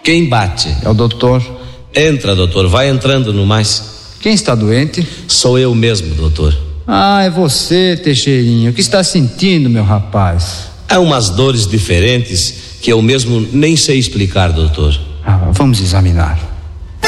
Quem bate? É o doutor. Entra, doutor, vai entrando no mais. Quem está doente? Sou eu mesmo, doutor. Ah, é você, Teixeirinha. O que está sentindo, meu rapaz? Há umas dores diferentes que eu mesmo nem sei explicar, doutor. Vamos examinar.